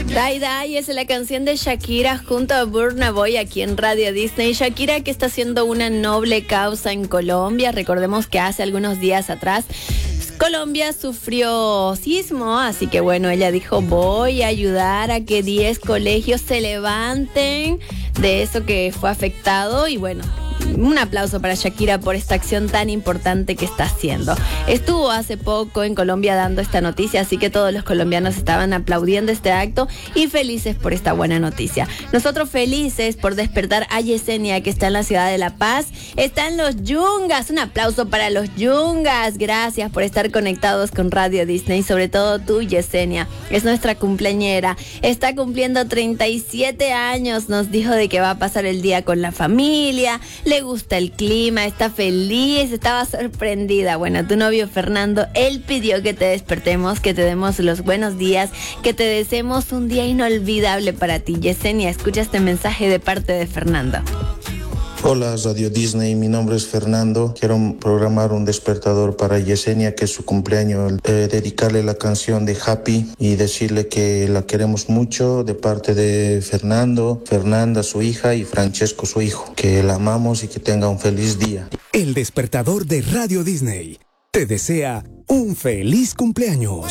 Dai Dai es la canción de Shakira junto a Burna Boy aquí en Radio Disney. Shakira, que está haciendo una noble causa en Colombia. Recordemos que hace algunos días atrás Colombia sufrió sismo, así que bueno, ella dijo: voy a ayudar a que 10 colegios se levanten de eso que fue afectado. Y bueno, un aplauso para Shakira por esta acción tan importante que está haciendo. Estuvo hace poco en Colombia dando esta noticia, así que todos los colombianos estaban aplaudiendo este acto y felices por esta buena noticia. Nosotros felices por despertar a Yesenia, que está en la ciudad de La Paz. Están los Yungas, un aplauso para los Yungas. Gracias por estar conectados con Radio Disney, sobre todo tú, Yesenia. Es nuestra cumpleañera, está cumpliendo 37 años, nos dijo de que va a pasar el día con la familia. Le gusta el clima, está feliz, estaba sorprendida. Bueno, tu novio Fernando, él pidió que te despertemos, que te demos los buenos días, que te deseemos un día inolvidable para ti. Yesenia, escucha este mensaje de parte de Fernando. Hola Radio Disney, mi nombre es Fernando. Quiero programar un despertador para Yesenia, que es su cumpleaños, dedicarle la canción de Happy y decirle que la queremos mucho de parte de Fernando, Fernanda su hija y Francesco su hijo, que la amamos y que tenga un feliz día. El despertador de Radio Disney te desea un feliz cumpleaños.